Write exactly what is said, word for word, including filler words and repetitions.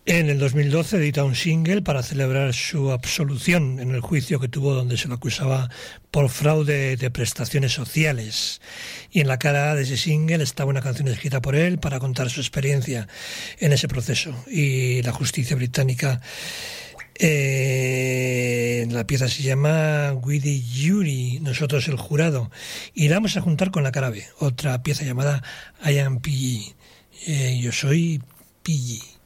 En el dos mil doce edita un single para celebrar su absolución en el juicio que tuvo donde se lo acusaba por fraude de prestaciones sociales. Y en la cara A de ese single estaba una canción escrita por él para contar su experiencia en ese proceso. Y la justicia británica, eh, la pieza se llama We the Jury, nosotros el jurado. Y la vamos a juntar con la cara B, otra pieza llamada I Am P G. Eh, yo soy P G.